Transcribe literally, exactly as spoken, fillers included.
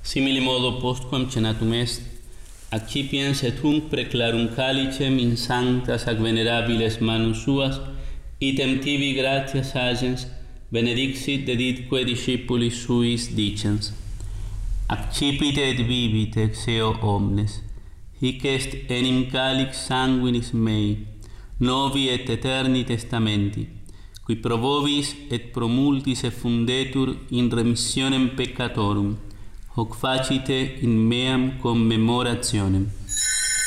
Simili modo postquam cenatum est, accipiens et hunc preclarum calicem in sanctas ac venerabiles manus suas, item tibi gratias agens, benedixit deditque discipulis suis dicens. Accipite et vivite ex eo omnes, hic est enim calix sanguinis mei, novi et eterni testamenti, qui pro vobis et pro multis effundetur in remissionem peccatorum, hoc facite in meam commemorationem.